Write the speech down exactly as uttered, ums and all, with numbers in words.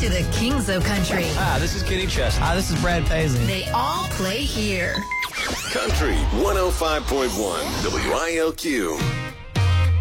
to the kings of country. Hi, this is Kenny Chesney. Hi, this is Brad Paisley. They all play here. Country one oh five point one W I L Q.